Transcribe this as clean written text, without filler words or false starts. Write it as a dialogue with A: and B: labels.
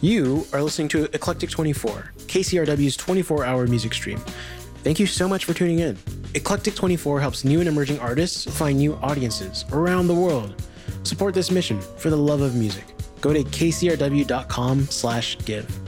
A: You are listening to Eclectic 24, KCRW's 24-hour music stream. Thank you so much for tuning in. Eclectic 24 helps new and emerging artists find new audiences around the world. Support this mission for the love of music. Go to kcrw.com/give.